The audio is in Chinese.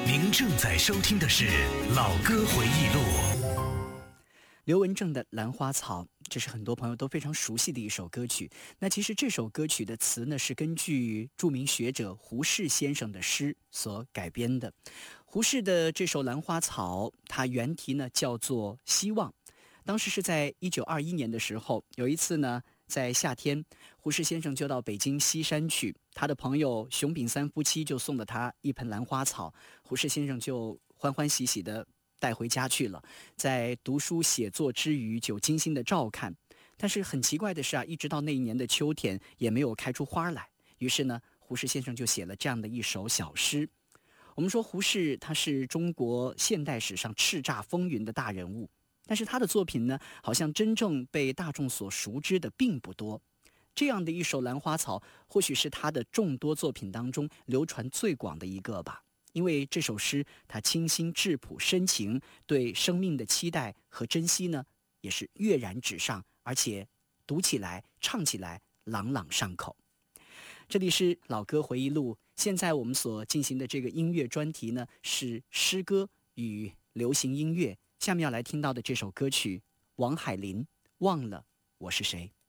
您正在收听的是老歌回忆录。 刘文正的《兰花草》，这是很多朋友都非常熟悉的一首歌曲。那其实这首歌曲的词呢，是根据著名学者胡适先生的诗所改编的。胡适的这首《兰花草》，它原题呢叫做《希望》。当时是在1921年的时候，有一次呢，在夏天，胡适先生就到北京西山去，他的朋友熊秉三夫妻就送了他一盆兰花草，胡适先生就欢欢喜喜的带回家去了，在读书写作之余就精心的照看。但是很奇怪的是一直到那一年的秋天也没有开出花来。于是呢，胡适先生就写了这样的一首小诗。我们说胡适他是中国现代史上叱咤风云的大人物，但是他的作品呢，好像真正被大众所熟知的并不多。这样的一首《兰花草》，或许是他的众多作品当中流传最广的一个吧。因为这首诗它清新质朴深情，对生命的期待和珍惜呢，也是跃然纸上，而且读起来唱起来朗朗上口。这里是老歌回忆录，现在我们所进行的这个音乐专题呢，是诗歌与流行音乐。下面要来听到的这首歌曲，王海林《忘了我是谁》。